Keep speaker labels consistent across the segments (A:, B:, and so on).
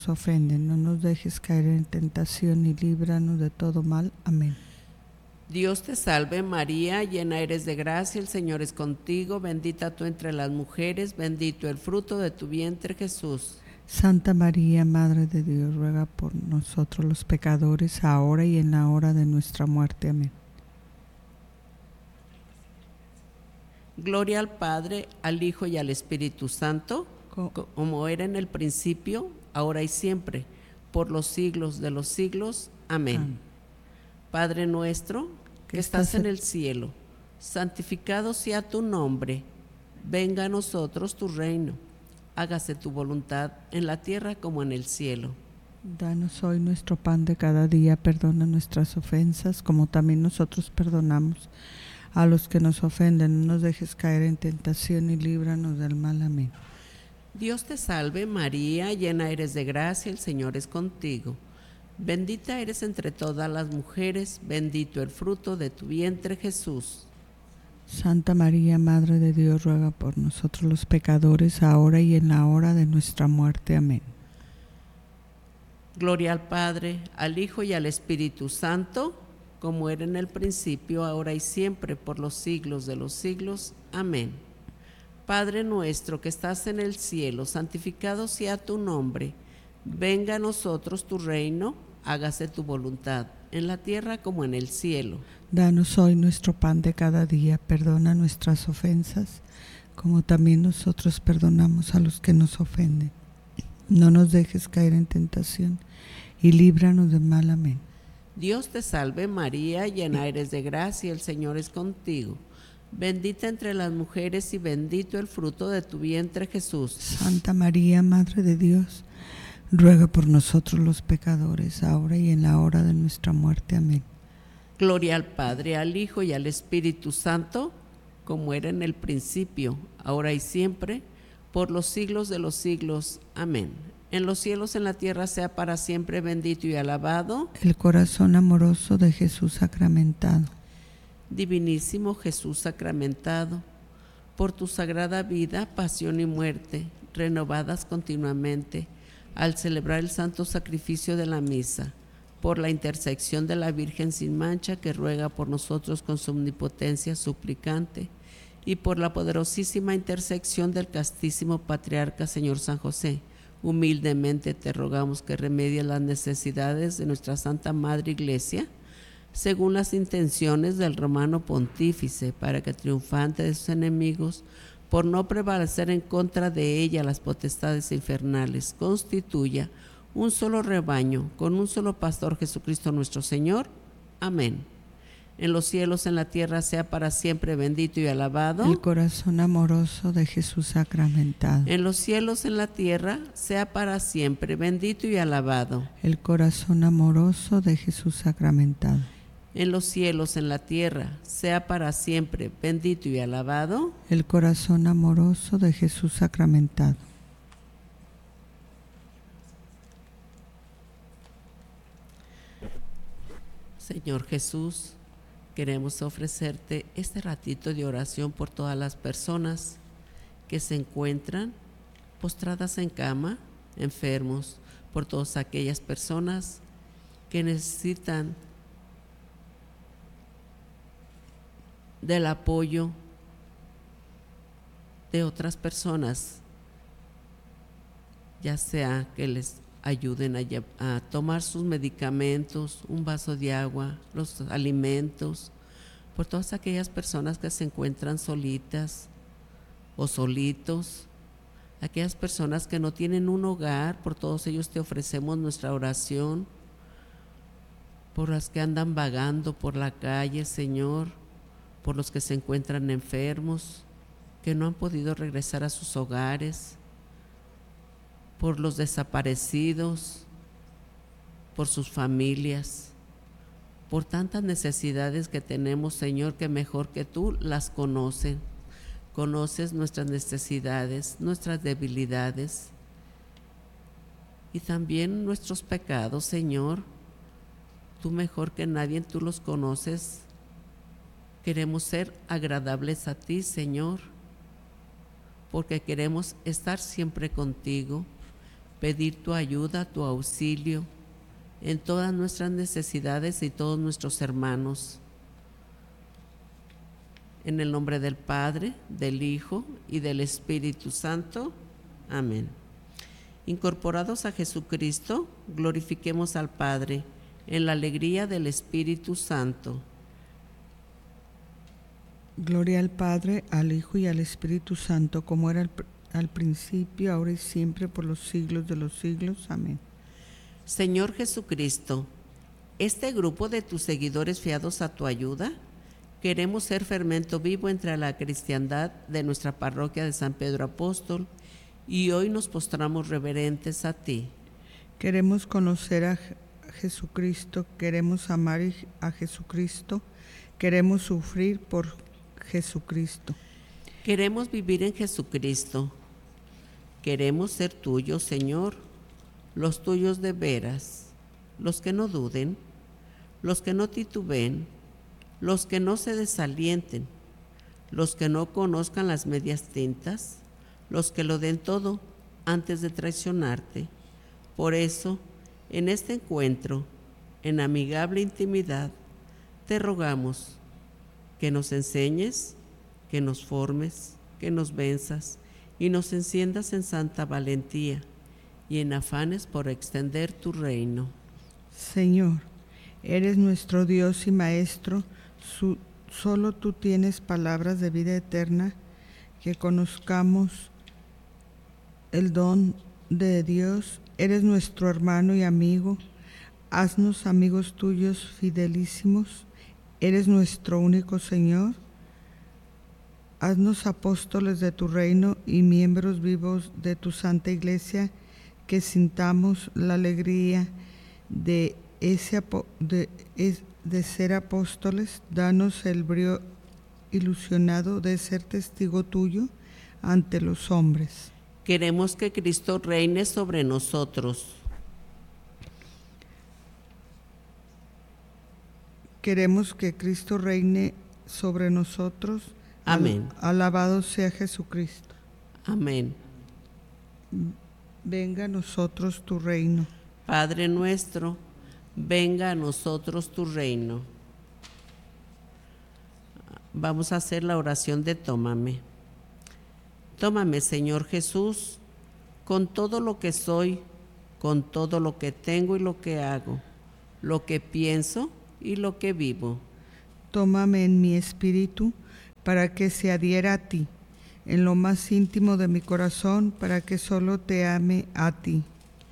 A: ofenden, no nos dejes caer en tentación y líbranos de todo mal. Amén.
B: Dios te salve María, llena eres de gracia, el Señor es contigo, bendita tú entre las mujeres, bendito el fruto de tu vientre Jesús.
A: Santa María, Madre de Dios, ruega por nosotros los pecadores, ahora y en la hora de nuestra muerte. Amén.
B: Gloria al Padre, al Hijo y al Espíritu Santo, como era en el principio, ahora y siempre, por los siglos de los siglos. Amén. Padre nuestro, que estás en el cielo, santificado sea tu nombre. Venga a nosotros tu reino. Hágase tu voluntad en la tierra como en el cielo.
A: Danos hoy nuestro pan de cada día, perdona nuestras ofensas, como también nosotros perdonamos a los que nos ofenden. No nos dejes caer en tentación y líbranos del mal. Amén.
B: Dios te salve María, llena eres de gracia, el Señor es contigo. Bendita eres entre todas las mujeres, bendito el fruto de tu vientre Jesús.
A: Santa María, Madre de Dios, ruega por nosotros los pecadores, ahora y en la hora de nuestra muerte. Amén.
B: Gloria al Padre, al Hijo y al Espíritu Santo, como era en el principio, ahora y siempre, por los siglos de los siglos. Amén. Padre nuestro que estás en el cielo, santificado sea tu nombre. Venga a nosotros tu reino, hágase tu voluntad, en la tierra como en el cielo.
A: Danos hoy nuestro pan de cada día, perdona nuestras ofensas, como también nosotros perdonamos a los que nos ofenden. No nos dejes caer en tentación y líbranos del mal. Amén.
B: Dios te salve María, llena eres de gracia, el Señor es contigo. Bendita entre las mujeres y bendito el fruto de tu vientre Jesús.
A: Santa María, Madre de Dios, ruega por nosotros los pecadores, ahora y en la hora de nuestra muerte. Amén.
B: Gloria al Padre, al Hijo y al Espíritu Santo, como era en el principio, ahora y siempre, por los siglos de los siglos. Amén. En los cielos, en la tierra, sea para siempre bendito y alabado
A: el corazón amoroso de Jesús sacramentado.
B: Divinísimo Jesús sacramentado, por tu sagrada vida, pasión y muerte, renovadas continuamente, al celebrar el santo sacrificio de la misa, por la intersección de la Virgen sin mancha que ruega por nosotros con su omnipotencia suplicante, y por la poderosísima intersección del castísimo Patriarca Señor San José, humildemente te rogamos que remedies las necesidades de nuestra Santa Madre Iglesia, según las intenciones del Romano Pontífice, para que triunfante de sus enemigos, por no prevalecer en contra de ella las potestades infernales, constituya un solo rebaño, con un solo pastor, Jesucristo nuestro Señor. Amén. En los cielos, en la tierra, sea para siempre bendito y alabado
A: el corazón amoroso de Jesús sacramentado.
B: En los cielos, en la tierra, sea para siempre bendito y alabado
A: el corazón amoroso de Jesús sacramentado.
B: En los cielos, en la tierra, sea para siempre bendito y alabado
A: el corazón amoroso de Jesús sacramentado.
B: Señor Jesús, queremos ofrecerte este ratito de oración por todas las personas que se encuentran postradas en cama, enfermos, por todas aquellas personas que necesitan del apoyo de otras personas, ya sea que les ayuden a tomar sus medicamentos, un vaso de agua, los alimentos, por todas aquellas personas que se encuentran solitas o solitos, aquellas personas que no tienen un hogar, por todos ellos te ofrecemos nuestra oración, por las que andan vagando por la calle, Señor, por los que se encuentran enfermos, que no han podido regresar a sus hogares, por los desaparecidos, por sus familias, por tantas necesidades que tenemos, Señor, que mejor que tú las conoces. Conoces nuestras necesidades, nuestras debilidades y también nuestros pecados, Señor. Tú mejor que nadie, tú los conoces. Queremos ser agradables a ti, Señor, porque queremos estar siempre contigo. pedir tu ayuda, tu auxilio en todas nuestras necesidades y todos nuestros hermanos. En el nombre del Padre, del Hijo y del Espíritu Santo. Amén. Incorporados a Jesucristo, glorifiquemos al Padre en la alegría del Espíritu Santo.
A: Gloria al Padre, al Hijo y al Espíritu Santo, como era al principio, ahora y siempre, por los siglos de los siglos. Amén.
B: Señor Jesucristo, este grupo de tus seguidores fiados a tu ayuda, queremos ser fermento vivo entre la cristiandad de nuestra parroquia de San Pedro Apóstol y hoy nos postramos reverentes a ti.
A: Queremos conocer a Jesucristo, queremos amar a Jesucristo, queremos sufrir por Jesucristo.
B: Queremos vivir en Jesucristo. Queremos ser tuyos, Señor, los tuyos de veras, los que no duden, los que no titubeen, los que no se desalienten, los que no conozcan las medias tintas, los que lo den todo antes de traicionarte. Por eso, en este encuentro, en amigable intimidad, te rogamos que nos enseñes, que nos formes, que nos venzas y nos enciendas en santa valentía y en afanes por extender tu reino.
A: Señor, eres nuestro Dios y Maestro, solo tú tienes palabras de vida eterna, que conozcamos el don de Dios. Eres nuestro hermano y amigo, haznos amigos tuyos fidelísimos. Eres nuestro único Señor, haznos apóstoles de tu reino y miembros vivos de tu santa Iglesia, que sintamos la alegría de ser apóstoles. Danos el brío ilusionado de ser testigo tuyo ante los hombres.
B: Queremos que Cristo reine sobre nosotros.
A: Queremos que Cristo reine sobre nosotros.
B: Amén.
A: Alabado sea Jesucristo.
B: Amén.
A: Venga a nosotros tu reino.
B: Padre nuestro, venga a nosotros tu reino. Vamos a hacer la oración de tómame. Tómame, Señor Jesús, con todo lo que soy, con todo lo que tengo y lo que hago, lo que pienso y lo que vivo.
A: Tómame en mi espíritu para que se adhiera a ti, en lo más íntimo de mi corazón, para que solo te ame a ti.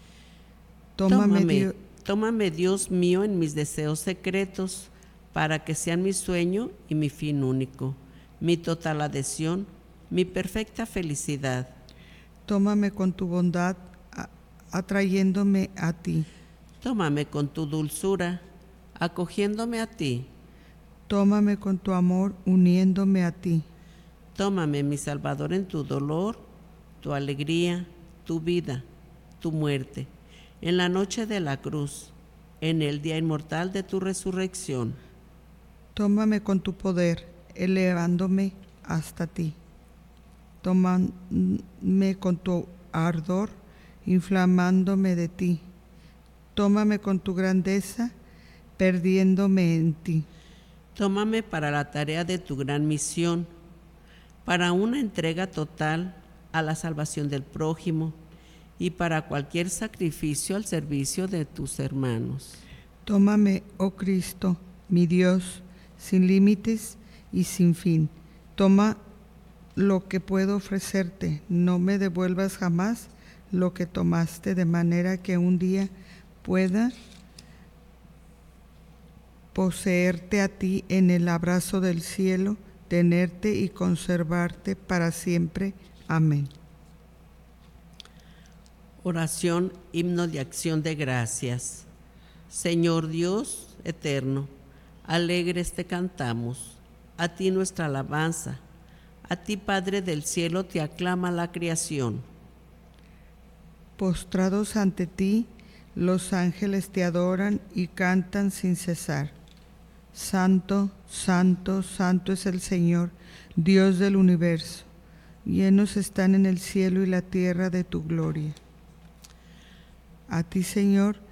B: Tómame, Dios mío, en mis deseos secretos, para que sean mi sueño y mi fin único, mi total adhesión, mi perfecta felicidad.
A: Tómame con tu bondad, atrayéndome a ti.
B: Tómame con tu dulzura, acogiéndome a ti.
A: Tómame con tu amor, uniéndome a ti.
B: Tómame, mi Salvador, en tu dolor, tu alegría, tu vida, tu muerte, en la noche de la cruz, en el día inmortal de tu resurrección.
A: Tómame con tu poder, elevándome hasta ti. Tómame con tu ardor, inflamándome de ti. Tómame con tu grandeza, perdiéndome en ti.
B: Tómame para la tarea de tu gran misión, para una entrega total a la salvación del prójimo y para cualquier sacrificio al servicio de tus hermanos.
A: Tómame, oh Cristo, mi Dios, sin límites y sin fin. Toma lo que puedo ofrecerte, no me devuelvas jamás lo que tomaste, de manera que un día pueda poseerte a ti en el abrazo del cielo, tenerte y conservarte para siempre. Amén.
B: Oración, himno de acción de gracias. Señor Dios eterno, alegres te cantamos, a ti nuestra alabanza, a ti Padre del cielo te aclama la creación.
A: Postrados ante ti, los ángeles te adoran y cantan sin cesar. Santo, santo, santo es el Señor, Dios del universo. Llenos están en el cielo y la tierra de tu gloria. A ti, Señor,